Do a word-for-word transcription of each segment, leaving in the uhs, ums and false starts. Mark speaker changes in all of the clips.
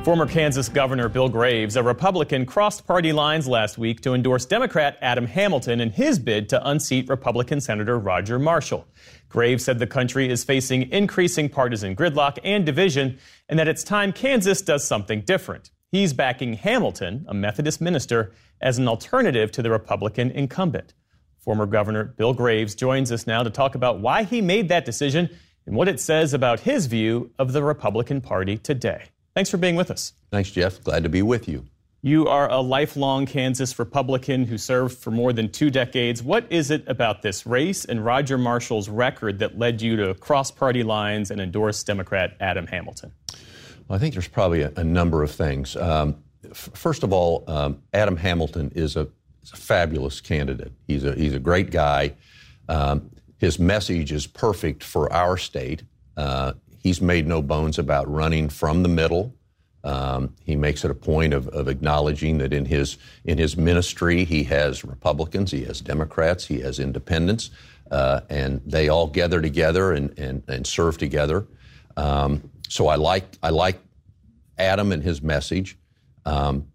Speaker 1: Former Kansas Governor Bill Graves, a Republican, crossed party lines last week to endorse Democrat Adam Hamilton in his bid to unseat Republican Senator Roger Marshall. Graves said the country is facing increasing partisan gridlock and division, and that it's time Kansas does something different. He's backing Hamilton, a Methodist minister, as an alternative to the Republican incumbent. Former Governor Bill Graves joins us now to talk about why he made that decision and what it says about his view of the Republican Party today. Thanks for being with us.
Speaker 2: Thanks, Jeff. Glad to be with you.
Speaker 1: You are a lifelong Kansas Republican who served for more than two decades. What is it about this race and Roger Marshall's record that led you to cross party lines and endorse Democrat Adam Hamilton?
Speaker 2: Well, I think there's probably a, a number of things. Um, f- first of all, um, Adam Hamilton is a, is a fabulous candidate. He's a, he's a great guy. Um, his message is perfect for our state. Uh, He's made no bones about running from the middle. Um, he makes it a point of, of acknowledging that in his in his ministry he has Republicans, he has Democrats, he has independents, uh, and they all gather together and and, and serve together. Um, so I like I like Adam and his message. Um,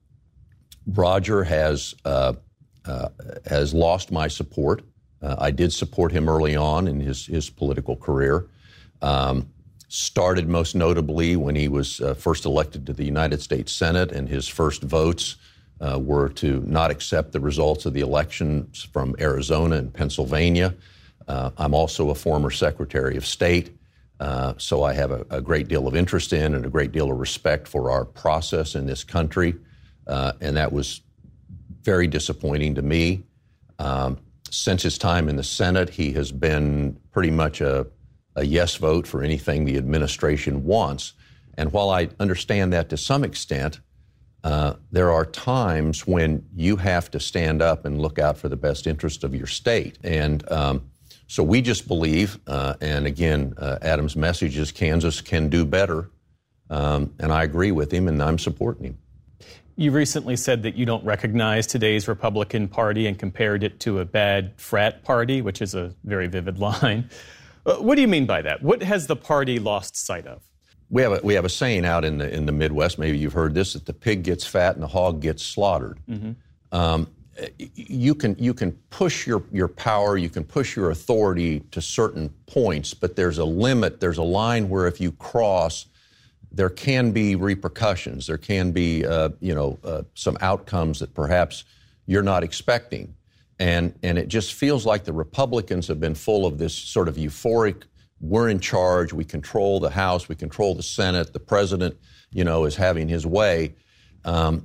Speaker 2: Roger has uh, uh, has lost my support. Uh, I did support him early on in his his political career. Um, Started most notably when he was uh, first elected to the United States Senate, and his first votes uh, were to not accept the results of the elections from Arizona and Pennsylvania. Uh, I'm also a former Secretary of State, uh, so I have a, a great deal of interest in and a great deal of respect for our process in this country, uh, and that was very disappointing to me. Um, since his time in the Senate, he has been pretty much a a yes vote for anything the administration wants. And while I understand that to some extent, uh, there are times when you have to stand up and look out for the best interest of your state. And um, so we just believe, uh, and again, uh, Adam's message is Kansas can do better. Um, and I agree with him, and I'm supporting him.
Speaker 1: You recently said that you don't recognize today's Republican Party and compared it to a bad frat party, which is a very vivid line. What do you mean by that? What has the party lost sight of?
Speaker 2: We have a, we have a saying out in the in the Midwest, maybe you've heard this, that the pig gets fat and the hog gets slaughtered. Mm-hmm. Um, you can you can push your, your power, you can push your authority to certain points, but there's a limit, there's a line where if you cross, there can be repercussions, there can be uh, you know uh, some outcomes that perhaps you're not expecting. And and it just feels like the Republicans have been full of this sort of euphoric, we're in charge, we control the House, we control the Senate, the president, you know, is having his way. Um,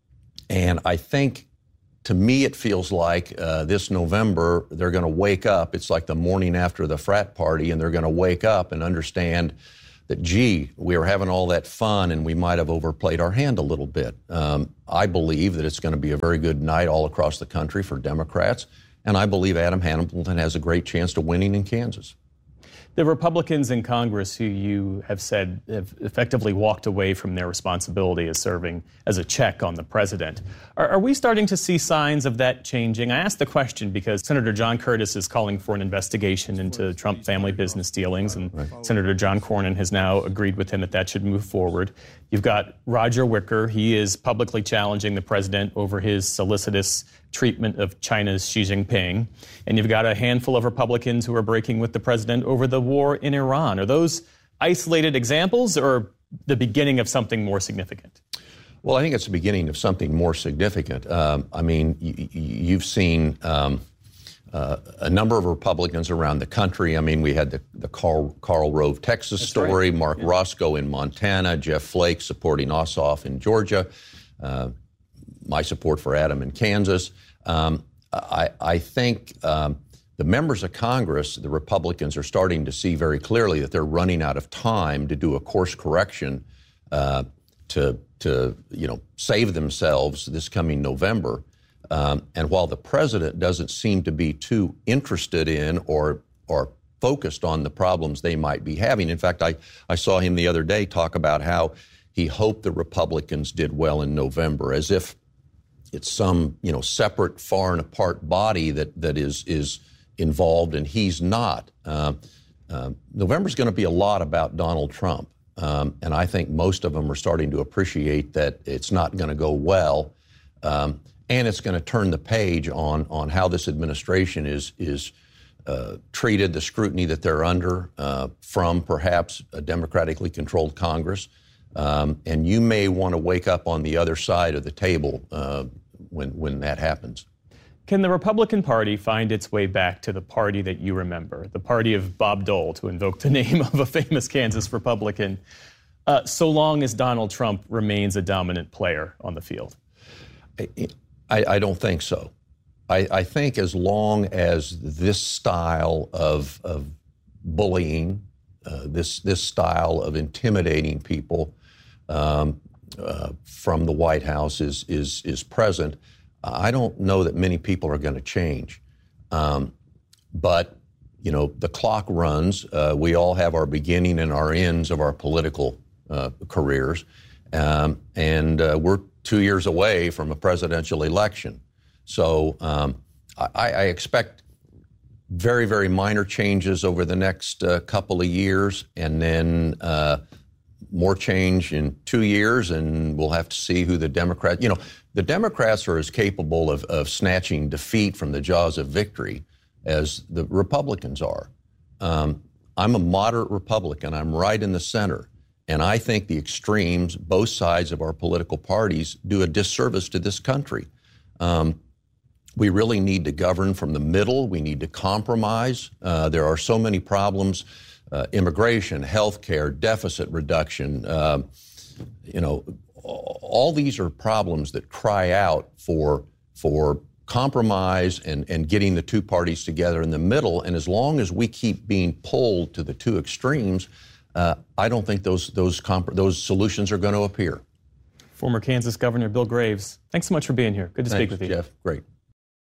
Speaker 2: and I think, to me, it feels like uh, this November, they're going to wake up. It's like the morning after the frat party, and they're going to wake up and understand that, gee, we were having all that fun and we might have overplayed our hand a little bit. Um, I believe that it's going to be a very good night all across the country for Democrats, and I believe Adam Hamilton has a great chance to winning in Kansas.
Speaker 1: The Republicans in Congress who you have said have effectively walked away from their responsibility as serving as a check on the president. Are, are we starting to see signs of that changing? I ask the question because Senator John Curtis is calling for an investigation into Trump family business dealings, and right. Senator John Cornyn has now agreed with him that that should move forward. You've got Roger Wicker. He is publicly challenging the president over his solicitous treatment of China's Xi Jinping. And you've got a handful of Republicans who are breaking with the president over the war in Iran. Are those isolated examples or the beginning of something more significant?
Speaker 2: Well, I think it's the beginning of something more significant. Um, I mean, y- you've seen um, uh, a number of Republicans around the country. I mean, we had the, the Karl, Karl Rove, Texas That's story, right. Mark yeah. Roscoe in Montana, Jeff Flake supporting Ossoff in Georgia, uh, my support for Adam in Kansas. Um, I, I think um, the members of Congress, the Republicans, are starting to see very clearly that they're running out of time to do a course correction uh, to, to, you know, save themselves this coming November. Um, and while the president doesn't seem to be too interested in or or focused on the problems they might be having, in fact, I, I saw him the other day talk about how he hoped the Republicans did well in November, as if it's some, you know, separate, far and apart body that that is is involved, and he's not. Uh, uh, November's going to be a lot about Donald Trump. Um, and I think most of them are starting to appreciate that it's not going to go well. Um, and it's going to turn the page on, on how this administration is, is uh, treated, the scrutiny that they're under uh, from perhaps a democratically controlled Congress. Um, and you may want to wake up on the other side of the table uh, when, when that happens.
Speaker 1: Can the Republican Party find its way back to the party that you remember, the party of Bob Dole, to invoke the name of a famous Kansas Republican, uh, so long as Donald Trump remains a dominant player on the field?
Speaker 2: I, I don't think so. I, I think as long as this style of, of bullying, uh, this, this style of intimidating people um, uh, from the White House is, is, is present, I don't know that many people are going to change. Um, but, you know, the clock runs. Uh, we all have our beginning and our ends of our political uh, careers. Um, and uh, we're two years away from a presidential election. So um, I, I expect very, very minor changes over the next uh, couple of years, and then uh, more change in two years, and we'll have to see who the Democrats, you know, the Democrats are as capable of, of snatching defeat from the jaws of victory as the Republicans are. Um, I'm a moderate Republican. I'm right in the center. And I think the extremes, both sides of our political parties, do a disservice to this country. Um, we really need to govern from the middle. We need to compromise. Uh, there are so many problems, uh, immigration, health care, deficit reduction, uh, you know, all these are problems that cry out for for compromise and, and getting the two parties together in the middle. And as long as we keep being pulled to the two extremes, uh, I don't think those those comp- those solutions are going to appear.
Speaker 1: Former Kansas Governor Bill Graves, thanks so much for being here. Good to
Speaker 2: Thanks,
Speaker 1: speak with you.
Speaker 2: Jeff. Great.